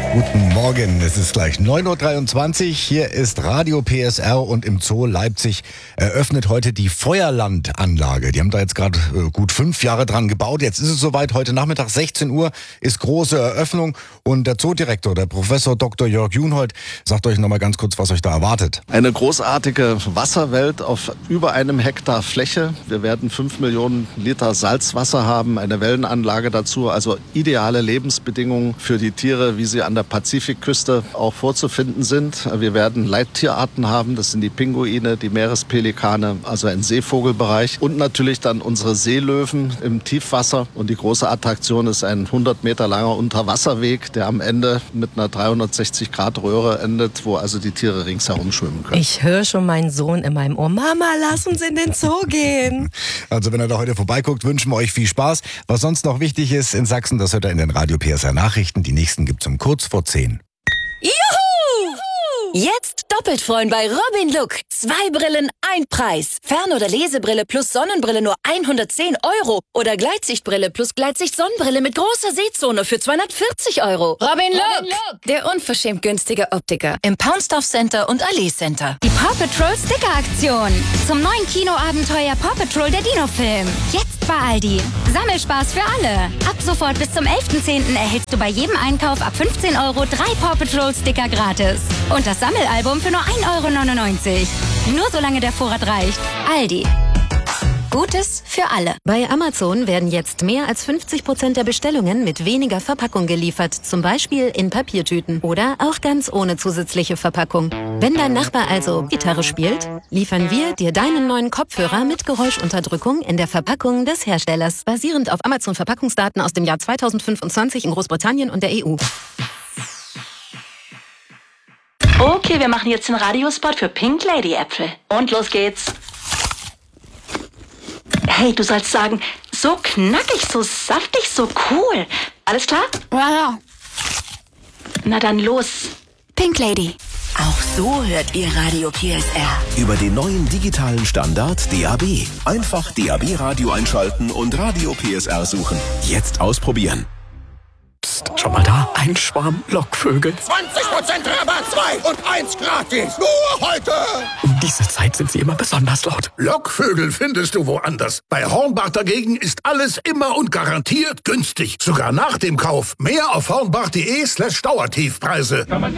Guten Morgen, es ist gleich 9.23 Uhr. Hier ist Radio PSR und im Zoo Leipzig eröffnet heute die Feuerland-Anlage. Die haben da jetzt gerade gut 5 Jahre dran gebaut. Jetzt ist es soweit. Heute Nachmittag 16 Uhr ist große Eröffnung. Und der Zoodirektor, der Professor Dr. Jörg Junhold, sagt euch nochmal ganz kurz, was euch da erwartet. Eine großartige Wasserwelt auf über 1 Hektar Fläche. Wir werden 5 Millionen Liter Salzwasser haben, eine Wellenanlage dazu. Also ideale Lebensbedingungen für die Tiere, wie sie an der Pazifikküste auch vorzufinden sind. Wir werden Leittierarten haben, das sind die Pinguine, die Meerespelikane, also ein Seevogelbereich und natürlich dann unsere Seelöwen im Tiefwasser. Und die große Attraktion ist ein 100 Meter langer Unterwasserweg, der am Ende mit einer 360-Grad-Röhre endet, wo also die Tiere ringsherum schwimmen können. Ich höre schon meinen Sohn in meinem Ohr. Mama, lass uns in den Zoo gehen. Also wenn ihr da heute vorbeiguckt, wünschen wir euch viel Spaß. Was sonst noch wichtig ist in Sachsen, das hört ihr in den Radio PSR Nachrichten. Die nächsten gibt's um kurz vor 10. Juhu! Jetzt doppelt freuen bei Robin Look. 2 Brillen, 1 Preis. Fern- oder Lesebrille plus Sonnenbrille nur 110 €. Oder Gleitsichtbrille plus Gleitsicht-Sonnenbrille mit großer Sehzone für 240 €. Robin Look, der unverschämt günstige Optiker im Paunsdorf Center und Allee Center. Die Paw Patrol Sticker-Aktion zum neuen Kinoabenteuer Paw Patrol der Dino-Film. Jetzt bei Aldi. Sammelspaß für alle. Ab sofort bis zum 11.10. erhältst du bei jedem Einkauf ab 15 € 3 Paw Patrol Sticker gratis. Und das Sammelalbum für nur 1,99 €. Nur solange der Vorrat reicht. Aldi. Gutes für alle. Bei Amazon werden jetzt mehr als 50% der Bestellungen mit weniger Verpackung geliefert. Zum Beispiel in Papiertüten oder auch ganz ohne zusätzliche Verpackung. Wenn dein Nachbar also Gitarre spielt, liefern wir dir deinen neuen Kopfhörer mit Geräuschunterdrückung in der Verpackung des Herstellers. Basierend auf Amazon-Verpackungsdaten aus dem Jahr 2025 in Großbritannien und der EU. Okay, wir machen jetzt den Radiospot für Pink Lady Äpfel. Und los geht's. Hey, du sollst sagen, so knackig, so saftig, so cool. Alles klar? Ja. Na dann los. Pink Lady. Auch so hört ihr Radio PSR. Über den neuen digitalen Standard DAB. Einfach DAB-Radio einschalten und Radio PSR suchen. Jetzt ausprobieren. Psst, schau mal da, ein Schwarm Lockvögel. 20% Rabatt, 2 und 1 gratis. Nur heute. Um diese Zeit sind sie immer besonders laut. Lockvögel findest du woanders. Bei Hornbach dagegen ist alles immer und garantiert günstig. Sogar nach dem Kauf. Mehr auf hornbach.de/Dauertiefpreise.